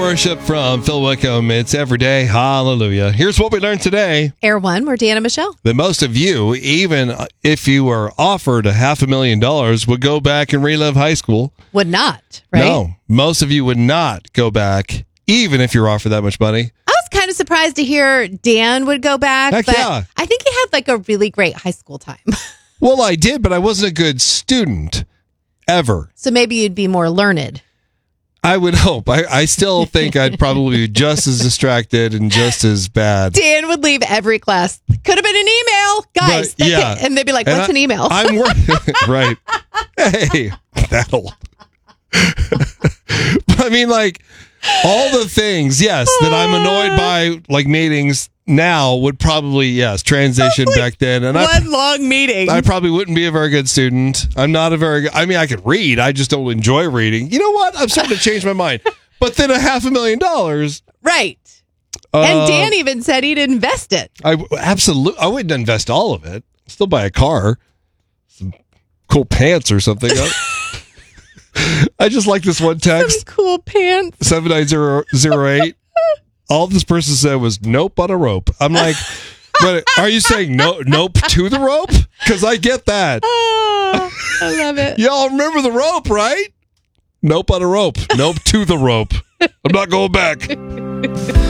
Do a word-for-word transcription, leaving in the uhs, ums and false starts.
Worship from Phil Wickham. It's every day. Hallelujah. Here's what we learned today. Air One, we're Deanna Michelle. That most of you, even if you were offered a half a million dollars, would go back and relive high school. Would not, right? No, most of you would not go back, even if you're offered that much money. I was kind of surprised to hear Dan would go back, Heck but yeah. I think he had like a really great high school time. Well, I did, but I wasn't a good student ever. So maybe you'd be more learned. I would hope. I, I still think I'd probably be just as distracted and just as bad. Dan would leave every class. Could have been an email, guys. But, yeah. Could, and they'd be like, And what's I- an email? I'm working. Right. Hey, that'll. I mean, like, all the things, yes, that I'm annoyed by, like meetings now, would probably, yes, transition Like back then. And One I, long meeting. I probably wouldn't be a very good student. I'm not a very good, I mean, I could read. I just don't enjoy reading. You know what? I'm starting to change my mind. But then a half a million dollars. right. Uh, And Dan even said he'd invest it. I absolutely, I wouldn't invest all of it. Still buy a car, some cool pants or something. I just like this one Some text, cool pants. seven nine zero zero eight. All this person said was nope on a rope. I'm like, but are you saying no, nope to the rope? Because I get that. Oh, I love it. Y'all remember the rope, right? Nope on a rope. Nope to the rope. I'm not going back.